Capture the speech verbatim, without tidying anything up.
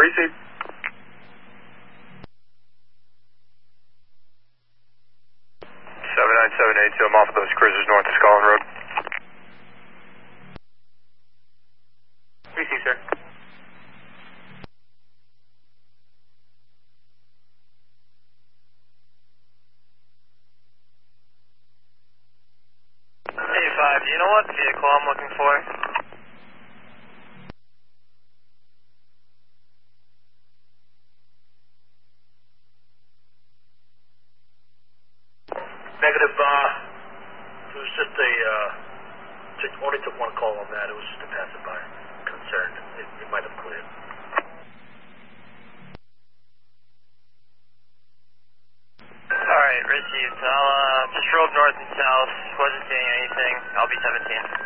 Receive. seven nine seven eight two, I'm off of those cruisers north of Scotland Road. Receive, sir. eighty-five, do you know what vehicle I'm looking for? Negative, uh, it was just a, uh, just only took one call on that. It was just a passerby concern. It, it might have cleared. Alright, received. I'll, uh, just drove north and south, wasn't seeing anything. I'll be seventeen.